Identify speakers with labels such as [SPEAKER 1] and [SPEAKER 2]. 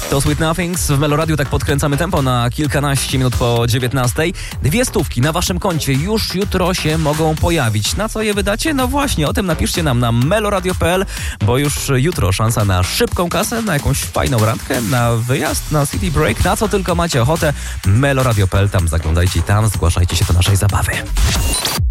[SPEAKER 1] To Sweet Nothings w Meloradiu, tak podkręcamy tempo na kilkanaście minut po 19:00. 2 stówki na waszym koncie już jutro się mogą pojawić. Na co je wydacie? No właśnie, o tym napiszcie nam na meloradio.pl, bo już jutro szansa na szybką kasę, na jakąś fajną randkę, na wyjazd, na city break, na co tylko macie ochotę. Meloradio.pl, tam zaglądajcie i tam zgłaszajcie się do naszej zabawy.